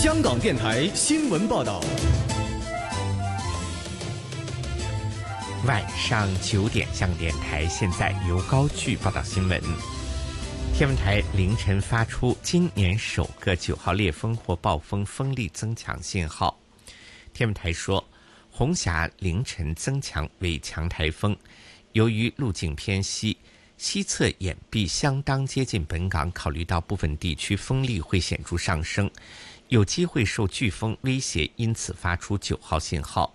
香港电台新闻报道。 晚上9点，香港电台现在由高炬报道新闻。天文台凌晨发出今年首个9号烈风或暴风风力增强信号。天文台说，红霞凌晨增强为强台风，由于路径偏西，西侧掩蔽相当接近本港，考虑到部分地区风力会显著上升，有机会受飓风威胁，因此发出9号信号。